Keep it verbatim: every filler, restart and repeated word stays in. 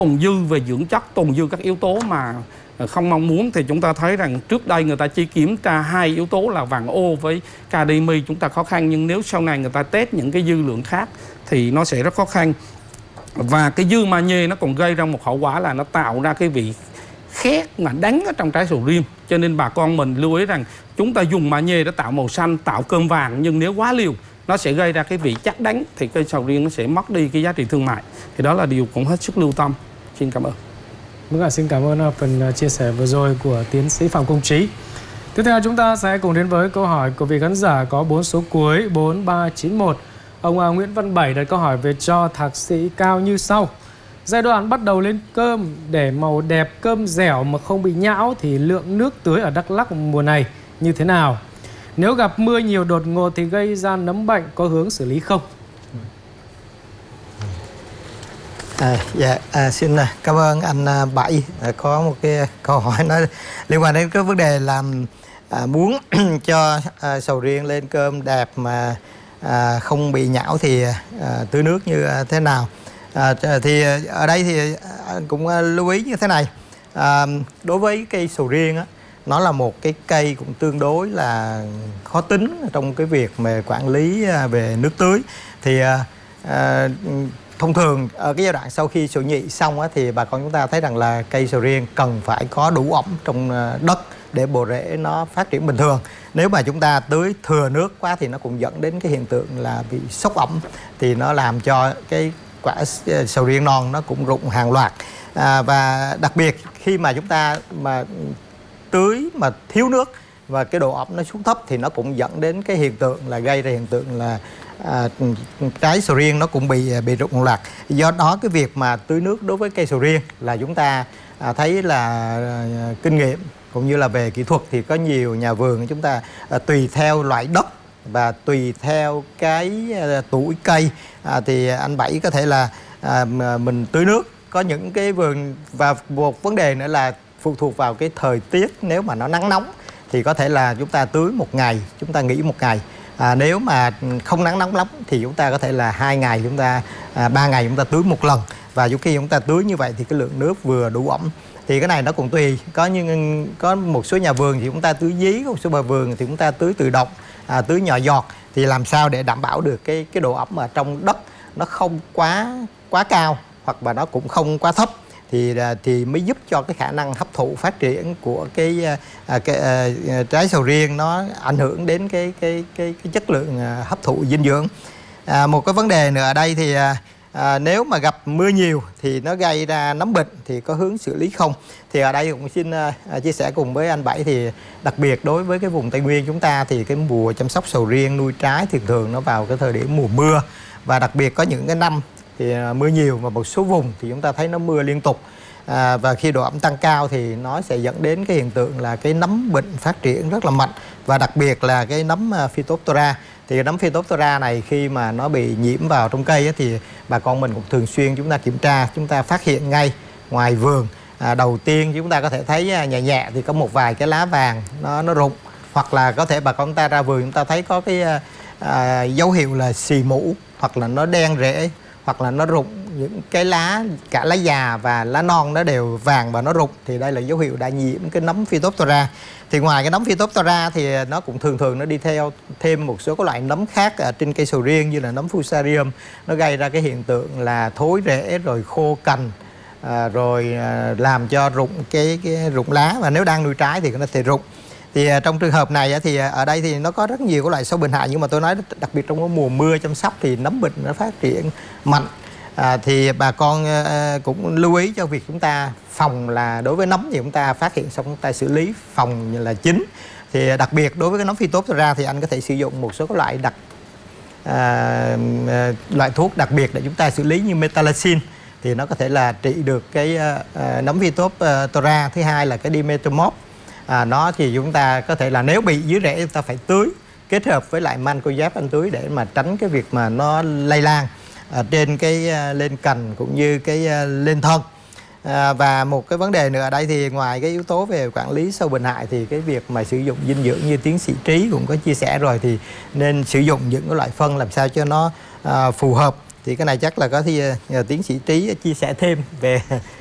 Tồn dư về dưỡng chất, tồn dư các yếu tố mà không mong muốn thì chúng ta thấy rằng trước đây người ta chỉ kiểm tra hai yếu tố là vàng ô với cadimi, chúng ta khó khăn, nhưng nếu sau này người ta test những cái dư lượng khác thì nó sẽ rất khó khăn. Và cái dư magie nó còn gây ra một hậu quả là nó tạo ra cái vị khét mà đắng ở trong trái sầu riêng. Cho nên bà con mình lưu ý rằng chúng ta dùng magie để tạo màu xanh, tạo cơm vàng, nhưng nếu quá liều nó sẽ gây ra cái vị chắc đắng thì cây sầu riêng nó sẽ mất đi cái giá trị thương mại. Thì đó là điều cũng hết sức lưu tâm. Xin cảm ơn. Vâng ạ, xin cảm ơn phần chia sẻ vừa rồi của tiến sĩ Phạm Công Trí. Tiếp theo chúng ta sẽ cùng đến với câu hỏi của vị khán giả có bốn số cuối bốn ba chín một. Ông Nguyễn Văn Bảy đặt câu hỏi về cho thạc sĩ Cao như sau. Giai đoạn bắt đầu lên cơm để màu đẹp, cơm dẻo mà không bị nhão thì lượng nước tưới ở Đắk Lắk mùa này như thế nào? Nếu gặp mưa nhiều đột ngột thì gây ra nấm bệnh, có hướng xử lý không? À, dạ, à, xin cảm ơn anh Bảy à, có một cái câu hỏi nó liên quan đến cái vấn đề làm à, muốn cho à, sầu riêng lên cơm đẹp mà à, không bị nhão thì à, tưới nước như thế nào. À, thì ở đây thì anh cũng lưu ý như thế này. À, đối với cây sầu riêng á, nó là một cái cây cũng tương đối là khó tính trong cái việc mà quản lý về nước tưới. Thì à, à, thông thường ở cái giai đoạn sau khi sổ nhị xong á, thì bà con chúng ta thấy rằng là cây sầu riêng cần phải có đủ ẩm trong đất để bộ rễ nó phát triển bình thường. Nếu mà chúng ta tưới thừa nước quá thì nó cũng dẫn đến cái hiện tượng là bị sốc ẩm, thì nó làm cho cái quả sầu riêng non nó cũng rụng hàng loạt. À, và đặc biệt khi mà chúng ta mà tưới mà thiếu nước và cái độ ẩm nó xuống thấp thì nó cũng dẫn đến cái hiện tượng là gây ra hiện tượng là à, trái sầu riêng nó cũng bị bị rụng loạt. Do đó cái việc mà tưới nước đối với cây sầu riêng là chúng ta à, thấy là à, kinh nghiệm cũng như là về kỹ thuật thì có nhiều nhà vườn chúng ta à, tùy theo loại đất và tùy theo cái à, tuổi cây à, thì anh Bảy có thể là à, mình tưới nước. Có những cái vườn, và một vấn đề nữa là phụ thuộc vào cái thời tiết. Nếu mà nó nắng nóng thì có thể là chúng ta tưới một ngày, chúng ta nghỉ một ngày. À, nếu mà không nắng nóng lắm thì chúng ta có thể là hai ngày chúng ta à, ba ngày chúng ta tưới một lần. Và khi chúng ta tưới như vậy thì cái lượng nước vừa đủ ẩm. Thì cái này nó cũng tùy. Có những có một số nhà vườn thì chúng ta tưới dí, một số bà vườn thì chúng ta tưới tự động, à, tưới nhỏ giọt. Thì làm sao để đảm bảo được cái cái độ ẩm ở trong đất nó không quá quá cao hoặc là nó cũng không quá thấp, thì thì mới giúp cho cái khả năng hấp thụ phát triển của cái, à, cái à, trái sầu riêng nó ảnh hưởng đến cái cái cái, cái chất lượng à, hấp thụ dinh dưỡng. À, một cái vấn đề nữa ở đây thì à, nếu mà gặp mưa nhiều thì nó gây ra nấm bệnh thì có hướng xử lý không? Thì ở đây cũng xin à, chia sẻ cùng với anh Bảy thì đặc biệt đối với cái vùng Tây Nguyên chúng ta thì cái mùa chăm sóc sầu riêng nuôi trái thì thường nó vào cái thời điểm mùa mưa, và đặc biệt có những cái năm thì mưa nhiều và một số vùng thì chúng ta thấy nó mưa liên tục. À, và khi độ ẩm tăng cao thì nó sẽ dẫn đến cái hiện tượng là cái nấm bệnh phát triển rất là mạnh, và đặc biệt là cái nấm Phytophthora. Thì nấm Phytophthora này khi mà nó bị nhiễm vào trong cây ấy, thì bà con mình cũng thường xuyên chúng ta kiểm tra, chúng ta phát hiện ngay ngoài vườn. À, đầu tiên chúng ta có thể thấy nhẹ nhẹ thì có một vài cái lá vàng nó nó rụng, hoặc là có thể bà con ta ra vườn chúng ta thấy có cái à, dấu hiệu là xì mũ, hoặc là nó đen rễ, hoặc là nó rụng những cái lá, cả lá già và lá non nó đều vàng và nó rụng, thì đây là dấu hiệu đã nhiễm cái nấm Phytophthora. Thì ngoài cái nấm Phytophthora thì nó cũng thường thường nó đi theo thêm một số các loại nấm khác ở trên cây sầu riêng như là nấm Fusarium, nó gây ra cái hiện tượng là thối rễ rồi khô cành, à, rồi à, làm cho rụng cái, cái rụng lá, và nếu đang nuôi trái thì nó sẽ rụng. Thì uh, trong trường hợp này uh, thì uh, ở đây thì nó có rất nhiều các loại sâu bệnh hại, nhưng mà tôi nói đặc biệt trong cái mùa mưa chăm sóc thì nấm bệnh nó phát triển mạnh. À, thì bà con uh, cũng lưu ý cho việc chúng ta phòng là đối với nấm thì chúng ta phát hiện xong chúng ta xử lý phòng là chính. Thì đặc biệt đối với cái nấm Phytophthora thì anh có thể sử dụng một số các loại đặc uh, uh, loại thuốc đặc biệt để chúng ta xử lý như metalaxin, thì nó có thể là trị được cái uh, nấm Phytophthora. Thứ hai là cái dimetomorph. À, nó thì chúng ta có thể là nếu bị dưới rễ chúng ta phải tưới kết hợp với lại mancozeb anh tưới để mà tránh cái việc mà nó lây lan à, trên cái uh, lên cành cũng như cái uh, lên thân. À, và một cái vấn đề nữa ở đây thì ngoài cái yếu tố về quản lý sâu bệnh hại thì cái việc mà sử dụng dinh dưỡng như tiến sĩ Trí cũng có chia sẻ rồi, thì nên sử dụng những cái loại phân làm sao cho nó uh, phù hợp. Thì cái này chắc là có thì nhờ tiến sĩ Trí chia sẻ thêm về